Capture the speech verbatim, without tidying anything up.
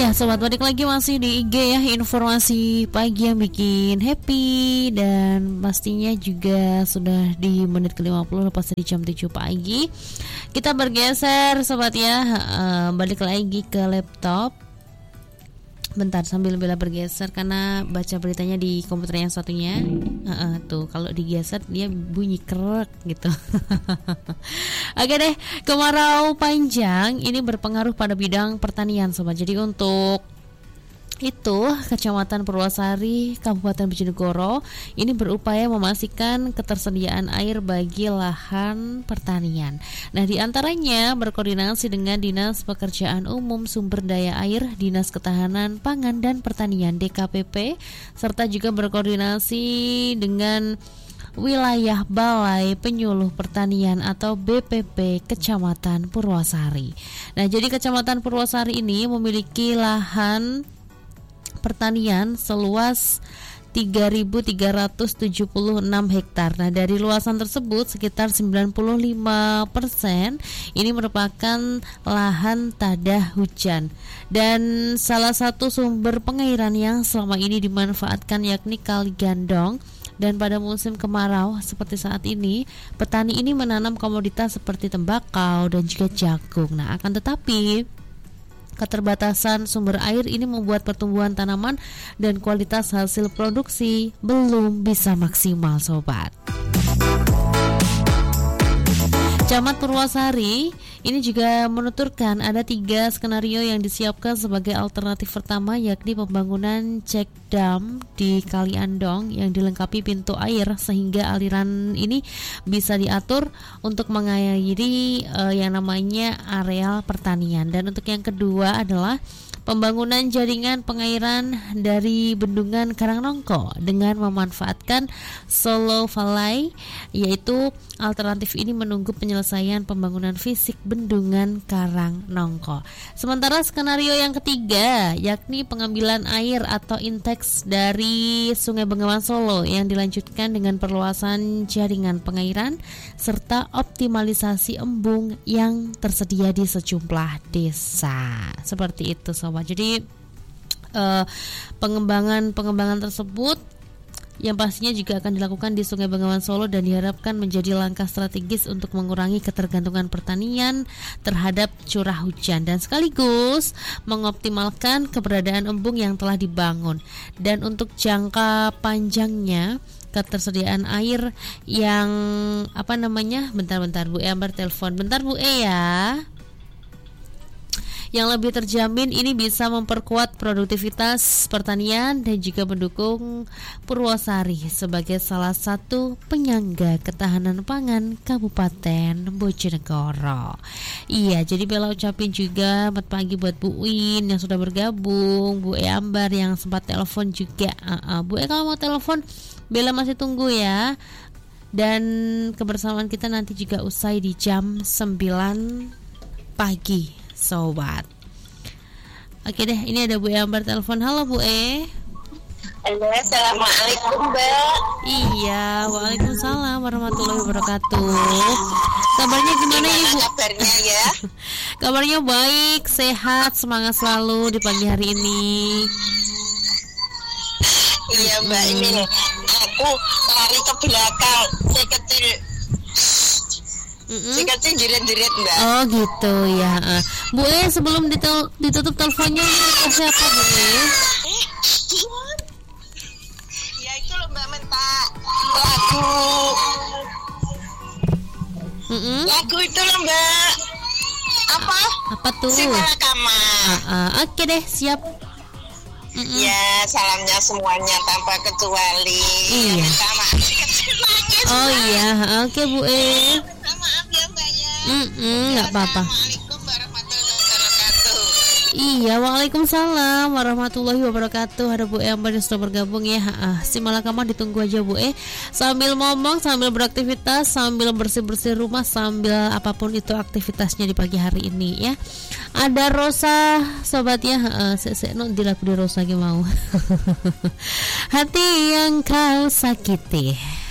Iya sobat, balik lagi masih di I G ya, informasi pagi yang bikin happy. Dan pastinya juga sudah di menit ke lima puluh lepas dari jam tujuh pagi. Kita bergeser sobat ya, uh, balik lagi ke laptop. Bentar sambil Bella bergeser karena baca beritanya di komputer yang satunya. uh, uh, Tuh kalau digeser dia bunyi kerek gitu. Oke deh, kemarau panjang ini berpengaruh pada bidang pertanian sobat. Jadi untuk itu Kecamatan Purwasari, Kabupaten Bojonegoro ini berupaya memastikan ketersediaan air bagi lahan pertanian. Nah, diantaranya berkoordinasi dengan Dinas Pekerjaan Umum, Sumber Daya Air, Dinas Ketahanan Pangan dan Pertanian D K P P, serta juga berkoordinasi dengan Wilayah Balai Penyuluh Pertanian atau B P P Kecamatan Purwasari. Nah, jadi Kecamatan Purwasari ini memiliki lahan pertanian seluas tiga ribu tiga ratus tujuh puluh enam hektar. Nah, dari luasan tersebut sekitar sembilan puluh lima persen ini merupakan lahan tada hujan. Dan salah satu sumber pengairan yang selama ini dimanfaatkan yakni Kali Gandong. Dan pada musim kemarau seperti saat ini, petani ini menanam komoditas seperti tembakau dan juga jagung. Nah, akan tetapi keterbatasan sumber air ini membuat pertumbuhan tanaman dan kualitas hasil produksi belum bisa maksimal sobat. Camat Purwasari ini juga menuturkan ada tiga skenario yang disiapkan sebagai alternatif pertama, yakni pembangunan check dam di Kali Andong yang dilengkapi pintu air sehingga aliran ini bisa diatur untuk mengairi uh, yang namanya areal pertanian. Dan untuk yang kedua adalah pembangunan jaringan pengairan dari Bendungan Karangnongko dengan memanfaatkan Solo Valley, yaitu alternatif ini menunggu penyelesaian pembangunan fisik Bendungan Karangnongko. Sementara skenario yang ketiga yakni pengambilan air atau inteks dari Sungai Bengawan Solo yang dilanjutkan dengan perluasan jaringan pengairan serta optimalisasi embung yang tersedia di sejumlah desa. Seperti itu sobat. Jadi eh, pengembangan pengembangan tersebut yang pastinya juga akan dilakukan di Sungai Bengawan Solo dan diharapkan menjadi langkah strategis untuk mengurangi ketergantungan pertanian terhadap curah hujan dan sekaligus mengoptimalkan keberadaan embung yang telah dibangun. Dan untuk jangka panjangnya ketersediaan air yang apa namanya bentar-bentar Bu E Ambar telepon bentar Bu E ya yang lebih terjamin ini bisa memperkuat produktivitas pertanian dan juga mendukung Purwasari sebagai salah satu penyangga ketahanan pangan Kabupaten Bojonegoro. Iya, jadi Bella ucapin juga selamat pagi buat Bu Win yang sudah bergabung, Bu E Ambar yang sempat telepon juga. Uh-uh. Bu E kalau mau telepon Bella masih tunggu ya. Dan kebersamaan kita nanti juga usai di jam sembilan pagi sobat. Oke deh, ini ada Bu E Ambar telepon. Halo Bu E. Halo, assalamualaikum Mbak. Iya, waalaikumsalam warahmatullahi wabarakatuh. Kabarnya gimana ya Bu? Kabarnya ya? Kabarnya baik, sehat, semangat selalu di pagi hari ini. Iya Mbak, hmm. ini aku lari ke belakang, saya kecil. Mm-mm. Saya kecil jerit-jerit Mbak. Oh gitu ya. uh. Bu E sebelum ditel- ditutup teleponnya ini siapa Bu E? Ya itu loh Mbak, minta lagu. Mm-mm. Lagu itu loh Mbak. Apa? Apa tuh? Si Malakama. Uh, uh, Oke deh, siap. Mm-mm. Ya, salamnya semuanya tanpa kecuali. Iya. Minta maaf si kecil nangis. Oh Mbak. iya, oke Bu E. Minta maaf ya Mbak ya. Mm-mm, nggak apa-apa. Assalamualaikum warahmatullahi wabarakatuh. Iya, waalaikumsalam warahmatullahi wabarakatuh. Ada Bu E Ambar yang sudah bergabung ya. Ah, si Malakama ditunggu aja Bu E. Sambil ngomong, sambil beraktivitas, sambil bersih-bersih rumah, sambil apapun itu aktivitasnya di pagi hari ini ya. Ada Rosa sobatnya. Heeh, sek no di lagu di Rosa ge mau. Hati yang kau sakiti.